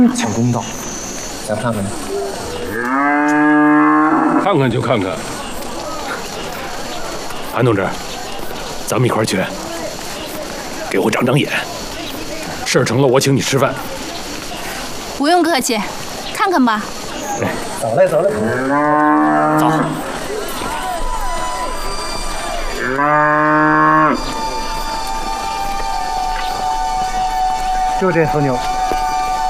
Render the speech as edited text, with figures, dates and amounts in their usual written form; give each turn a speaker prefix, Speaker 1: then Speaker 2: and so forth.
Speaker 1: 抢公道，想看看？
Speaker 2: 看看就看看。韩同志，咱们一块儿去，给我长长眼。事儿成了，我请你吃饭。
Speaker 3: 不用客气，看看吧。
Speaker 1: 走嘞，走嘞，走。就这头牛。